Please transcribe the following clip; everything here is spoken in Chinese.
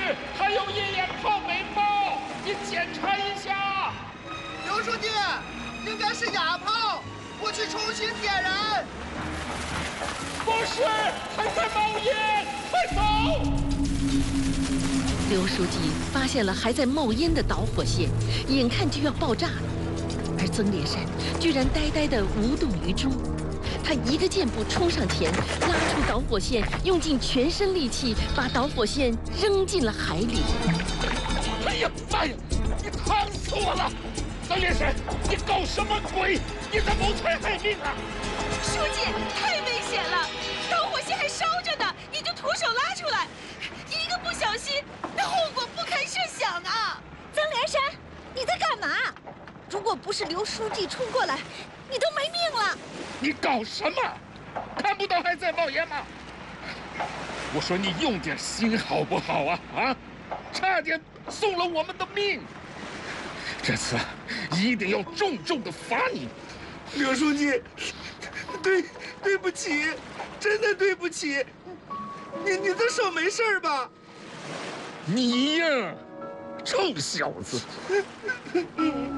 还有夜眼炮没爆，你检查一下。 刘书记，应该是哑炮，我去重新点燃。 不是，还在冒烟，快走！ 刘书记发现了还在冒烟的导火线，眼看就要爆炸了，而曾连山居然呆呆地无动于衷。他一个箭步冲上前，拉出导火线，用尽全身力气把导火线扔进了海里。 哎呀妈呀！你烫死我了！曾连山，你搞什么鬼？你在谋财害命啊！ 书记，太危险了，导火线还烧着呢，你就徒手拉出来，一个不小心，那后果不堪设想啊！ 曾连山，你在干嘛？如果不是刘书记冲过来，你都没命了！ 你搞什么？看不到还在冒烟吗？我说你用点心好不好啊？啊，差点送了我们的命！这次一定要重重的罚你。 刘书记，对不起，真的对不起。你的手没事吧？ 你呀，臭小子！